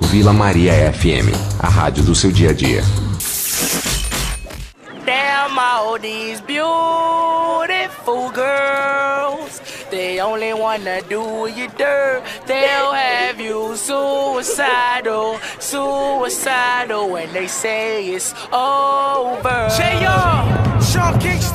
Vila Maria FM, a rádio do seu dia a dia. Damn, all these beautiful girls, they only wanna do you dirt. They'll have you suicidal, suicidal when they say it's over. J.R. Sean Kingston.